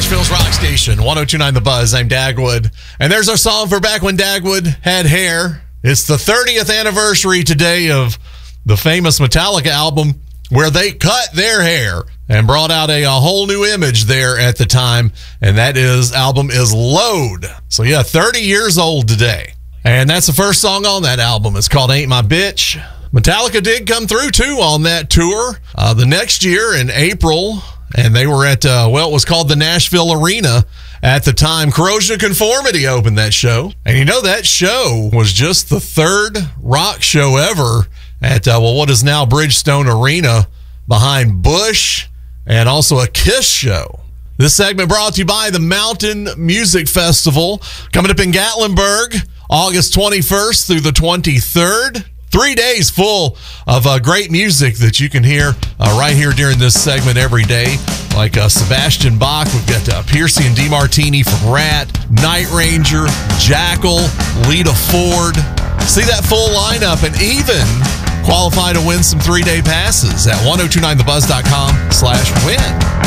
Nashville's rock station, 102.9 The Buzz. I'm Dagwood. And there's our song for back when Dagwood had hair. It's the 30th anniversary today of the famous Metallica album where they cut their hair and brought out a whole new image there at the time. And that album is Load. So yeah, 30 years old today. And that's the first song on that album. It's called Ain't My Bitch. Metallica did come through too on that tour the next year in April. And they were at, it was called the Nashville Arena at the time. Corrosion of Conformity opened that show. And you know, that show was just the third rock show ever at, what is now Bridgestone Arena, behind Bush and also a Kiss show. This segment brought to you by the Mountain Music Festival, coming up in Gatlinburg, August 21st through the 23rd. 3 days full of great music that you can hear right here during this segment every day. Like Sebastian Bach, we've got Piercy and DeMartini from Rat, Night Ranger, Jackal, Lita Ford. See that full lineup and even qualify to win some 3-day passes at 1029thebuzz.com/win.